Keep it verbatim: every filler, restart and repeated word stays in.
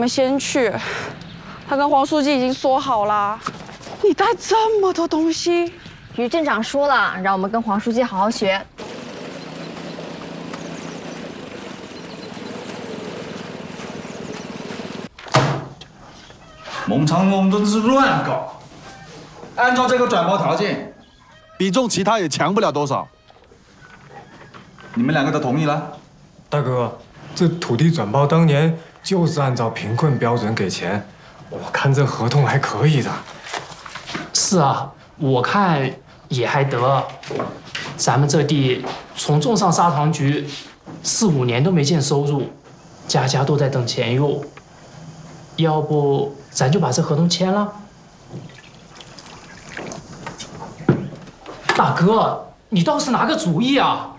们先去。他跟黄书记已经说好了。你带这么多东西， 于镇长说了，让我们跟黄书记好好学。 蒙长龙真是乱搞！按照这个转包条件， 比重其他也强不了多少。 你们两个都同意了？ 大哥，这土地转包当年就是按照贫困标准给钱，我看这合同还可以的。 是啊，我看也还得。咱们这地从种上砂糖橘，四五年都没见收入，家家都在等钱用。要不咱就把这合同签了？大哥，你倒是拿个主意啊！